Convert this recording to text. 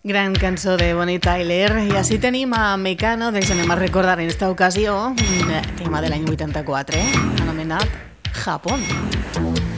Gran cançó de Bonnie Tyler. I així tenim a Mecano, doncs anem a recordar en esta ocasió un tema de l'any 84, anomenat Japón.